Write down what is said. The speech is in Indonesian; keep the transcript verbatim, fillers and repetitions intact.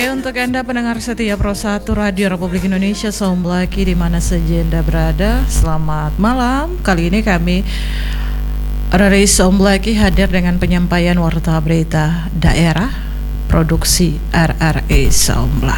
Oke, untuk Anda pendengar setia Pro satu Radio Republik Indonesia, Saum Laki di mana saja Anda berada, selamat malam. Kali ini kami Rari Saum Laki hadir dengan penyampaian warta berita daerah produksi R R I Saum Laki.